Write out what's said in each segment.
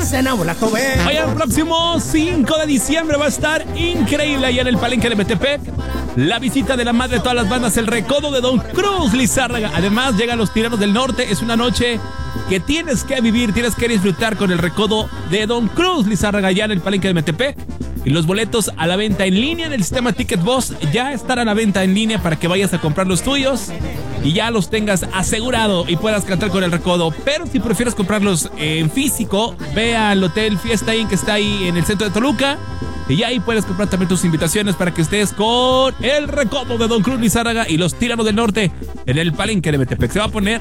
Hoy el próximo 5 de diciembre va a estar increíble allá en el Palenque de Metepec. La visita de la madre de todas las bandas, el recodo de Don Cruz Lizárraga. Además llegan los Tiranos del Norte. Es una noche que tienes que vivir, tienes que disfrutar con el recodo de Don Cruz Lizárraga allá en el Palenque de Metepec. Y los boletos a la venta en línea en el sistema Ticket Boss ya están a la venta en línea para que vayas a comprar los tuyos y ya los tengas asegurado y puedas cantar con el recodo. Pero si prefieres comprarlos en físico, ve al Hotel Fiesta Inn que está ahí en el centro de Toluca y ya ahí puedes comprar también tus invitaciones para que estés con el recodo de Don Cruz Lizárraga y los Tiranos del Norte en el Palenque de Metepec. Se va a poner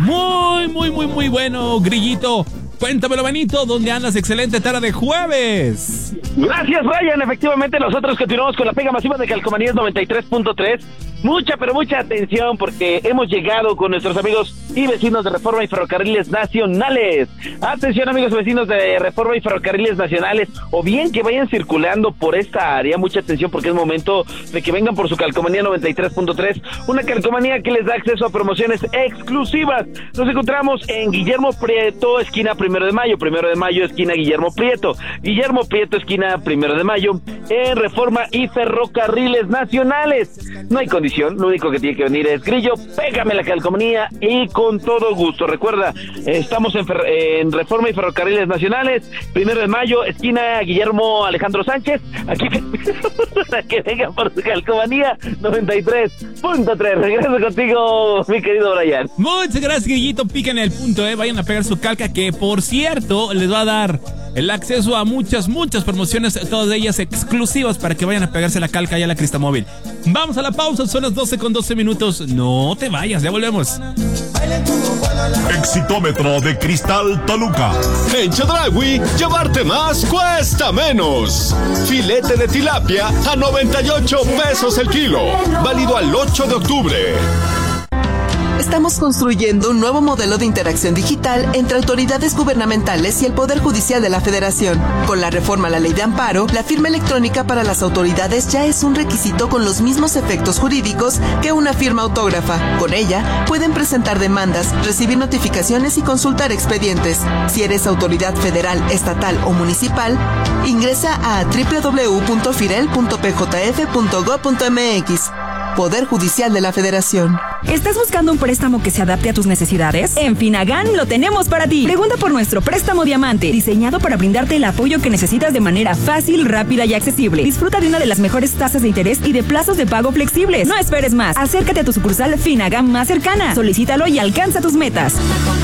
muy bueno, Grillito. Cuéntamelo, Benito, ¿dónde andas? Excelente tarde de jueves. Gracias, Ryan. Efectivamente, nosotros continuamos con la pega masiva de Calcomanías 93.3. Mucha, pero mucha atención porque hemos llegado con nuestros amigos y vecinos de Reforma y Ferrocarriles Nacionales. Atención, amigos vecinos de Reforma y Ferrocarriles Nacionales, o bien que vayan circulando por esta área, mucha atención porque es momento de que vengan por su Calcomanía 93.3, una calcomanía que les da acceso a promociones exclusivas. Nos encontramos en Guillermo Prieto, esquina 1 de Mayo, 1 de Mayo, esquina Guillermo Prieto, esquina 1 de Mayo, en Reforma y Ferrocarriles Nacionales. No hay condición. Lo único que tiene que venir es Grillo, pégame la calcomanía y con todo gusto. Recuerda, estamos en Reforma y Ferrocarriles Nacionales, 1 de Mayo, esquina Guillermo Alejandro Sánchez. Aquí para que venga por su calcomanía 93.3. Regreso contigo, mi querido Brian. Muchas gracias, Grillito. Piquen el punto, vayan a pegar su calca, que por cierto les va a dar el acceso a muchas promociones, todas ellas exclusivas para que vayan a pegarse la calca allá a la Cristamóvil. Vamos a la pausa, son las 12:12. No te vayas, ya volvemos. Exitómetro de Cristal Toluca. En Chedraui, llevarte más cuesta menos. Filete de tilapia a 98 pesos el kilo. Válido al 8 de octubre. Estamos construyendo un nuevo modelo de interacción digital entre autoridades gubernamentales y el Poder Judicial de la Federación. Con la reforma a la Ley de Amparo, la firma electrónica para las autoridades ya es un requisito con los mismos efectos jurídicos que una firma autógrafa. Con ella, pueden presentar demandas, recibir notificaciones y consultar expedientes. Si eres autoridad federal, estatal o municipal, ingresa a www.firel.pjf.gov.mx. Poder Judicial de la Federación. ¿Estás buscando un préstamo que se adapte a tus necesidades? En Finagán lo tenemos para ti. Pregunta por nuestro préstamo Diamante, diseñado para brindarte el apoyo que necesitas de manera fácil, rápida y accesible. Disfruta de una de las mejores tasas de interés y de plazos de pago flexibles. No esperes más. Acércate a tu sucursal Finagán más cercana. Solicítalo y alcanza tus metas.